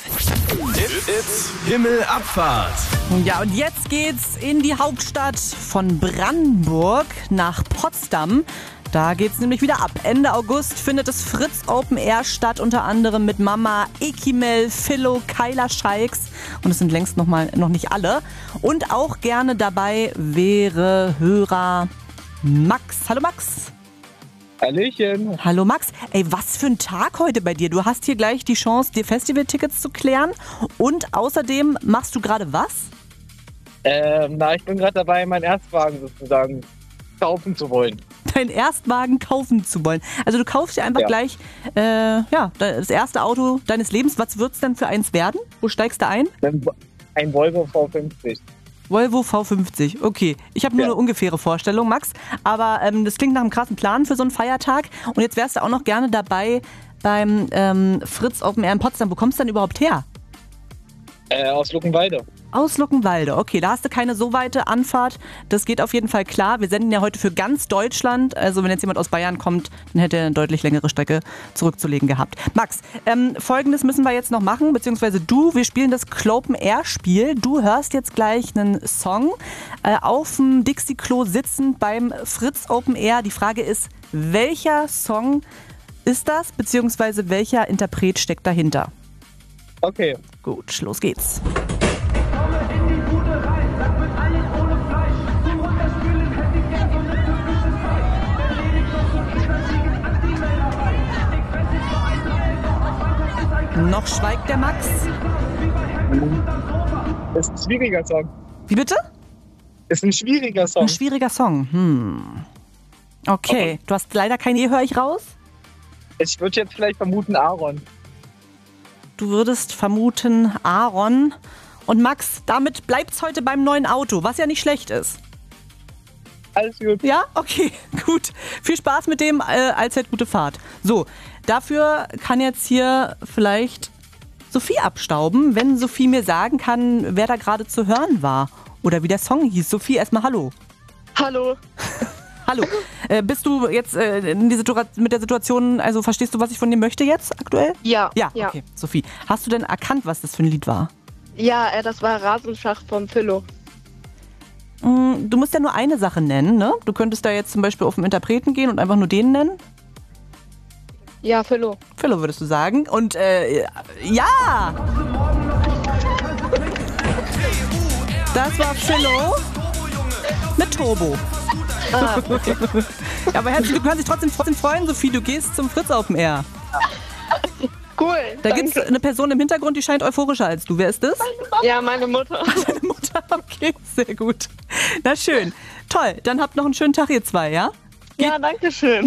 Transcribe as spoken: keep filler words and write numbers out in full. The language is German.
It's Himmelabfahrt. Ja, und jetzt geht's in die Hauptstadt von Brandenburg nach Potsdam. Da geht's nämlich wieder ab. Ende August findet das Fritz Open Air statt, unter anderem mit Mama, Ekimel, Philo, Kyla Scheiks. Und es sind längst noch, mal, noch nicht alle. Und auch gerne dabei wäre Hörer Max. Hallo Max. Hallöchen. Hallo Max. Ey, was für ein Tag heute bei dir. Du hast hier gleich die Chance, dir Festivaltickets zu klären. Und außerdem machst du gerade was? Ähm, na, ich bin gerade dabei, meinen Erstwagen sozusagen kaufen zu wollen. Deinen Erstwagen kaufen zu wollen. Also du kaufst dir einfach Ja. gleich äh, ja, das erste Auto deines Lebens. Was wird es denn für eins werden? Wo steigst du ein? Ein, ein Volvo V fünfzig. Volvo V fünfzig. Okay, ich habe nur Ja. eine ungefähre Vorstellung, Max. Aber ähm, das klingt nach einem krassen Plan für so einen Feiertag. Und jetzt wärst du auch noch gerne dabei beim ähm, Fritz Open Air in Potsdam. Wo kommst du denn überhaupt her? Äh, aus Luckenwalde. Aus Luckenwalde. Okay, da hast du keine so weite Anfahrt. Das geht auf jeden Fall klar. Wir senden ja heute für ganz Deutschland. Also wenn jetzt jemand aus Bayern kommt, dann hätte er eine deutlich längere Strecke zurückzulegen gehabt. Max, ähm, Folgendes müssen wir jetzt noch machen, beziehungsweise du, wir spielen das Clopen Air Spiel. Du hörst jetzt gleich einen Song äh, auf dem Dixie-Klo sitzend beim Fritz Open Air. Die Frage ist, welcher Song ist das, beziehungsweise welcher Interpret steckt dahinter? Okay. Gut, los geht's. Noch schweigt der Max. Ist ein schwieriger Song. Wie bitte? Ist ein schwieriger Song. Ein schwieriger Song. Hm. Okay. Okay. Du hast leider kein E, höre ich raus. Ich würde jetzt vielleicht vermuten Aaron. Du würdest vermuten Aaron. Und Max, damit bleibt's heute beim neuen Auto, was ja nicht schlecht ist. Alles gut. Ja? Okay, gut. Viel Spaß mit dem, äh, allzeit gute Fahrt. So, dafür kann jetzt hier vielleicht Sophie abstauben, wenn Sophie mir sagen kann, wer da gerade zu hören war. Oder wie der Song hieß. Sophie, erstmal hallo. Hallo. Hallo. Äh, bist du jetzt äh, in die Situa- mit der Situation, also verstehst du, was ich von dir möchte jetzt aktuell? Ja. Ja, Ja, okay. Sophie, hast du denn erkannt, was das für ein Lied war? ja äh, das war Rasenschach vom Philo. Mm, Du musst ja nur eine Sache nennen, ne? Du könntest da jetzt zum Beispiel auf den Interpreten gehen und einfach nur den nennen. Ja, Philo. Philo würdest du sagen. Und äh, ja! Das war Philo mit Turbo. Ah, okay. Ja, aber herzlich, du kannst dich trotzdem, trotzdem freuen, Sophie. Du gehst zum Fritz Open Air. Cool. Da gibt es eine Person im Hintergrund, die scheint euphorischer als du. Wer ist das? Ja, meine Mutter. Deine Mutter. Okay, sehr gut. Na schön. Toll. Dann habt noch einen schönen Tag, ihr zwei, ja? Ja, danke schön.